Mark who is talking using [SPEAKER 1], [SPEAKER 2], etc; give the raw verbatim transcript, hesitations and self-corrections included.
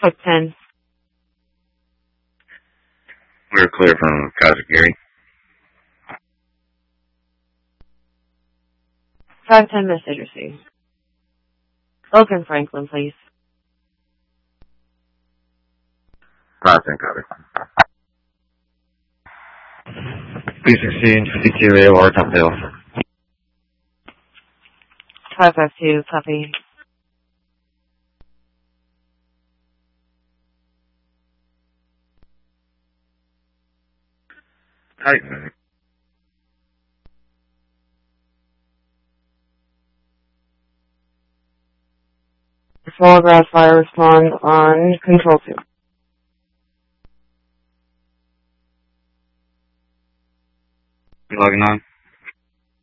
[SPEAKER 1] Fuck ten.
[SPEAKER 2] We're clear from Kazakiri.
[SPEAKER 1] five ten message received. Logan Franklin, please.
[SPEAKER 2] five ten copy.
[SPEAKER 3] B sixteen, fifty-two, A O R, top hill.
[SPEAKER 1] five five two, copy.
[SPEAKER 2] Titan.
[SPEAKER 1] Full grass fire respond on control two.
[SPEAKER 3] You logging on?